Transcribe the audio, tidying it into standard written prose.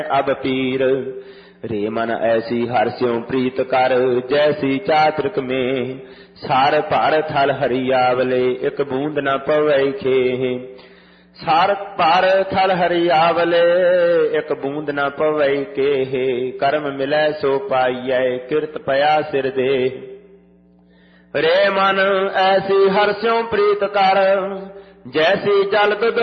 ਅਬ ਪੀਰ। ਰੇ ਮਨ ਐਸੀ ਹਰਿ ਸਿਉ ਪ੍ਰੀਤ ਕਰ, ਜੈਸੀ ਚਾਤ੍ਰਿਕ ਮੇਂ ਸਾਰ ਭਰ ਥਲ ਹਰਿ ਆਵਲੇ, ਇਕ ਬੂੰਦ ਨ ਪਵੈ ਖੇਹ। ਸਾਰ ਭਰ ਥਲ ਹਰਿ ਆਵਲੇ, ਇਕ ਬੂੰਦ ਨ ਪਵੈ ਕੇਹ। ਕਰਮ ਮਿਲੈ ਸੋ ਪਾਈਐ, ਕਿਰਤ ਪਿਆ ਸਿਰ ਦੇਹ। ਰੇ ਮਨ ਐਸੀ ਹਰਿ ਸਿਉ ਪ੍ਰੀਤ ਕਰ, ਜੈਸੀ ਜਲ ਦੁਧ